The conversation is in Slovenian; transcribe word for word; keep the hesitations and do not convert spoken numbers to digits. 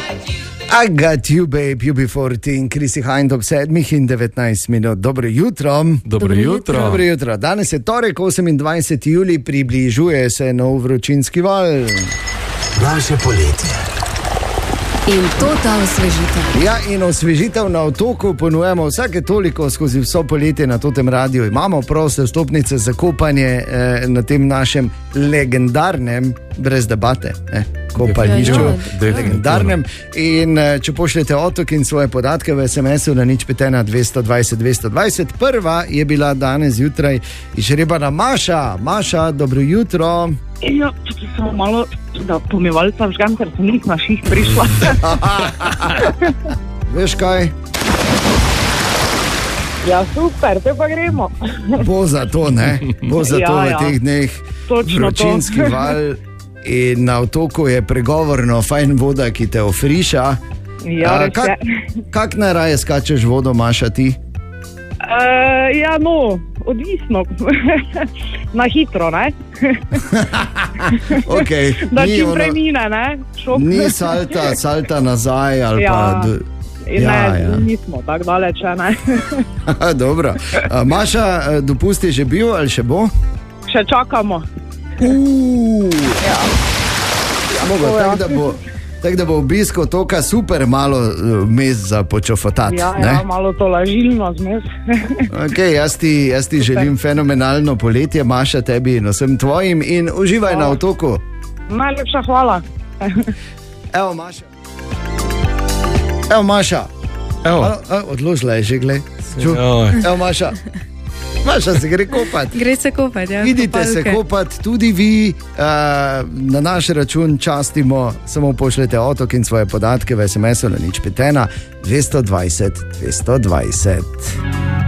I got you, babe, you before in Krisi Hind ob sedmih in devetnajst minut. Dobro jutro. Dobro jutro. Dobro jutro. Danes je torek, osemindvajseti julij, približuje se nov vročinski val. Naše poletje. In to ta osvežitev. Ja, in osvežitev na otoku ponujemo vsake toliko skozi vso poletje na tem radiju. Imamo proste vstopnice za kopanje eh, na tem našem legendarnem, brez debate, eh, kopališču, Ja, ja, legendarnem. In eh, če pošljete otok in svoje podatke v es em esu na nič pet ena dvesto dvajset dvesto dvajset, prva je bila danes zjutraj izžrebana Maša. Maša, dobro jutro. Ja, če samo malo, da pomivalca vžgam, ker sem nik na ših prišla. Veš kaj? Ja, super, te pa gremo. Bo za to, ne? Bo za to Ja, v ja. teh dneh Točno vročinski to. val. In na otoku je pregovorno, fajn voda, ki te ofriša. Ja, A, res kak, je. kak najraje skačeš vodo, Maša, ti? Uh, ja, no, odvisno. Na hitro, ne? Okay. Da Ni čim ono- prej mine, ne? Šok. Ni salta, salta nazaj ali Ja. pa... D- Ne, Ja, ja. nismo tako daleč, ne? Dobro. A, Maša, dopust je že bil ali še bo? Še čakamo. Uuu, Ja. mogo, to ja. tako da bo... Tako da bo obisk otoka super malo uh, mes za počofotati. Ja, ne? ja, malo to lažilno zmes. Okay, jaz ti, jaz ti želim fenomenalno poletje, Maša, tebi in vsem tvojim, in uživaj Hvala. na otoku. Najlepša hvala. Evo, Maša. Evo, Maša. Evo. Malo, a, odložila je že, glej. Ču? Joj. Evo, Maša. Maša se gre kopati. Gre se kopati, ja. Idite se kopalke. kopati, tudi vi, uh, na naš račun častimo, samo pošljete otok in svoje podatke v es em esu na nič pet ena dvesto dvajset dvesto dvajset.